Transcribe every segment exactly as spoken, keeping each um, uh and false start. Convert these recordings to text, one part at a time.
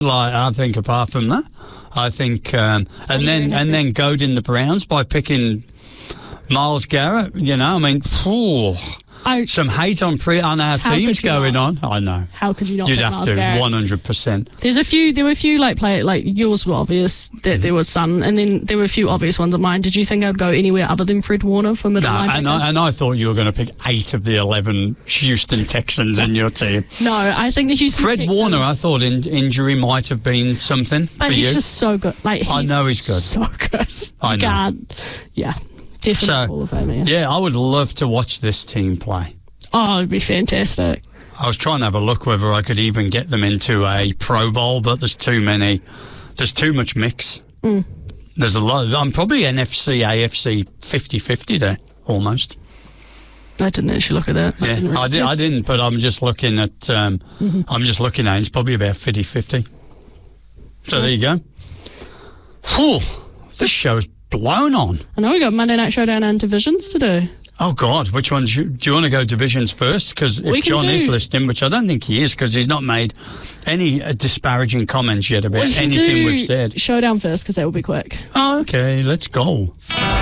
Like, I think apart from that, I think, um, and then and then goading the Browns by picking Myles Garrett. You know, I mean, phew, I, some hate on pre on our teams going not? on. I know. How could you not? You'd pick have Myles to Garrett? one hundred percent. There's a few. There were a few like play like yours were obvious that mm-hmm. there was some, and then there were a few obvious ones of mine. Did you think I'd go anywhere other than Fred Warner for middle no, line? And I, and I thought you were going to pick eight of the eleven Houston Texans in your team. No, I think the Houston Fred Texans, Warner, I thought in, injury might have been something but for he's you. just so good. Like he's I know he's good. So good. I know. Can't, yeah, definitely So, Hall of Fame, yeah. yeah, I would love to watch this team play. Oh, it'd be fantastic. I was trying to have a look whether I could even get them into a Pro Bowl, but there's too many. There's too much mix. Mm. There's a lot. I'm probably N F C, A F C fifty-fifty there, almost. I didn't actually look at that. Yeah, I didn't, really I, did, I didn't, but I'm just looking at. Um, mm-hmm. I'm just looking at. It's probably about fifty-fifty. So nice. There you go. Whew, this show's blown on. I know we got Monday Night Showdown and divisions to do. Oh, God, which one? Do you, do you want to go divisions first? Because if John do. is listening, which I don't think he is, because he's not made any uh, disparaging comments yet about we anything do we've said. Showdown first, because that will be quick. Oh, okay, let's go.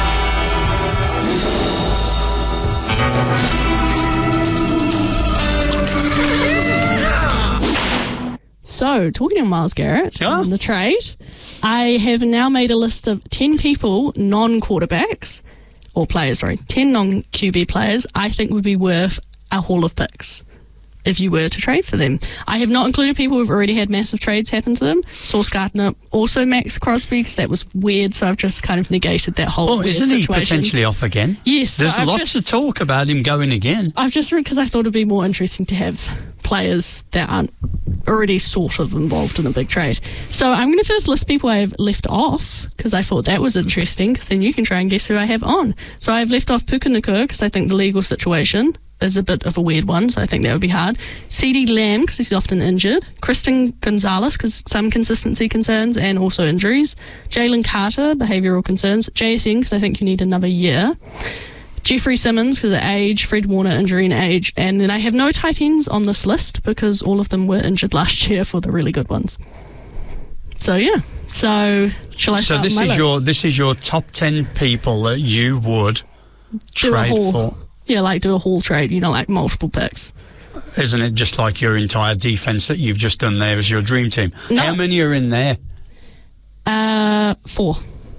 So, talking of Myles Garrett yeah? and the trade, I have now made a list of ten people, non-quarterbacks, or players, sorry, ten non-Q B players I think would be worth a haul of picks if you were to trade for them. I have not included people who've already had massive trades happen to them. Sauce Gardner, also Max Crosby, because that was weird, so I've just kind of negated that whole Oh, weird isn't situation. he potentially off again? Yes. There's so lots just, of talk about him going again. I've just read because I thought it'd be more interesting to have players that aren't already sort of involved in a big trade. So I'm going to first list people I've left off because I thought that was interesting, because then you can try and guess who I have on. So I've left off Puka Nacua because I think the legal situation is a bit of a weird one, so I think that would be hard. CeeDee Lamb, because he's often injured. Christian Gonzalez, because some consistency concerns and also injuries. Jalen Carter, behavioural concerns. J S N, because I think you need another year. Jeffrey Simmons, because of age. Fred Warner, injury and age. And then I have no tight ends on this list because all of them were injured last year for the really good ones. So, yeah. So, shall I So start this my is list? your this is your top ten people that you would Do a trade haul. for. Yeah, like do a haul trade, you know, like multiple picks. Isn't it just like your entire defence that you've just done there as your dream team? No. How many are in there? Uh, four.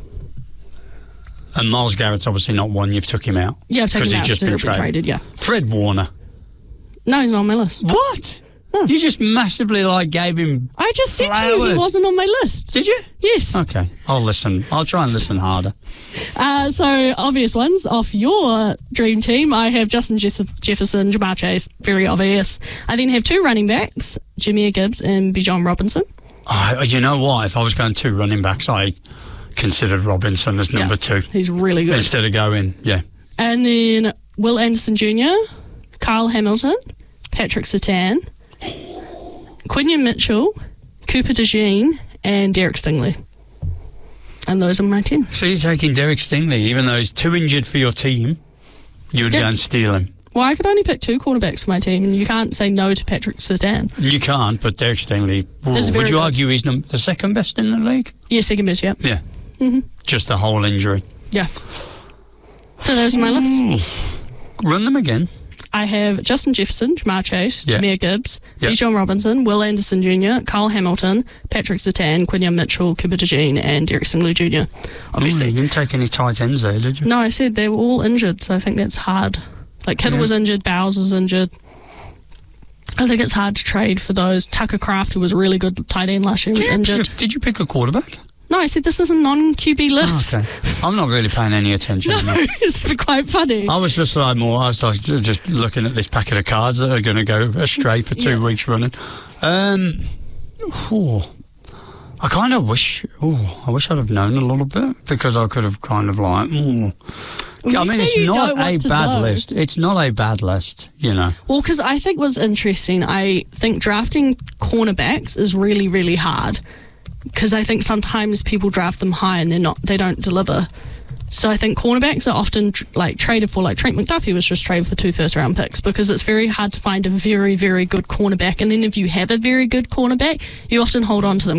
And Myles Garrett's obviously not one. You've took him out. Yeah, I've taken because him he's out just been because he'll be traded. traded, yeah. Fred Warner. No, he's not on my list. What? No. You just massively like gave him. I just said to you he flowers. wasn't on my list. Did you? Yes. Okay, I'll listen. I'll try and listen harder. Uh, so, obvious ones. Off your dream team, I have Justin Jeff- Jefferson, Jamar Chase, very obvious. I then have two running backs, Jameer Gibbs and Bijan Robinson. Oh, you know what? If I was going two running backs, I considered Robinson as number yeah, two. He's really good. Instead of going, yeah. And then Will Anderson Junior, Kyle Hamilton, Patrick Surtain, Quinion Mitchell, Cooper DeJean, and Derek Stingley. And those are my ten. So you're taking Derek Stingley, even though he's too injured for your team, you would Yeah. go and steal him. Well, I could only pick two quarterbacks for my team, and you can't say no to Patrick Surtain. You can't, but Derek Stingley, ooh, Is would very you good. argue he's num- the second best in the league? Yeah, second best, yeah. Yeah. Mm-hmm. Just the whole injury. Yeah. So those are my list. Ooh. Run them again. I have Justin Jefferson, Jamar Chase, Yeah. Jameer Gibbs, Yeah. Bijan Robinson, Will Anderson Junior, Kyle Hamilton, Patrick Surtain, Quinion Mitchell, Cooper DeJean, and Derek Stingley Junior Obviously. Ooh, you didn't take any tight ends there, did you? No, I said they were all injured, so I think that's hard. Like Kittle Yeah. was injured, Bowers was injured. I think it's hard to trade for those. Tucker Kraft, who was a really good tight end last year, was Did you, injured. pick a, did you pick a quarterback? No, I said this is a non-Q B list. Oh, okay. I'm not really paying any attention. No, to it's quite funny. I was just like more. I was like just looking at this packet of cards that are going to go astray for two Yeah. weeks running. Um, phew. I kind of wish. Oh, I wish I'd have known a little bit because I could have kind of like. Ooh. When I you mean, say it's you not don't a want to bad know- list. It's not a bad list, you know. Well, because I think what's interesting, I think drafting cornerbacks is really, really hard. Because I think sometimes people draft them high and they're not, they don't deliver. So I think cornerbacks are often tr- like traded for, like Trent McDuffie was just traded for two first round picks because it's very hard to find a very, very good cornerback. And then if you have a very good cornerback, you often hold on to them